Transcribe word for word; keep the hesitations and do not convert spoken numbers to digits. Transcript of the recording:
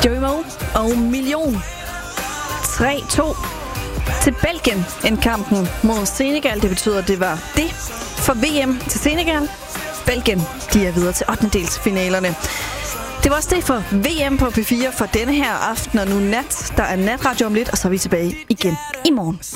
Joey Moe og Million. tre to til Belgien end kampen mod Senegal. Det betyder, at det var det for V M til Senegal. Belgien, de er videre til ottendedelsfinalerne. Det var også det for V M på P fire for denne her aften, og nu nat. Der er natradio om lidt, og så er vi tilbage igen i morgen.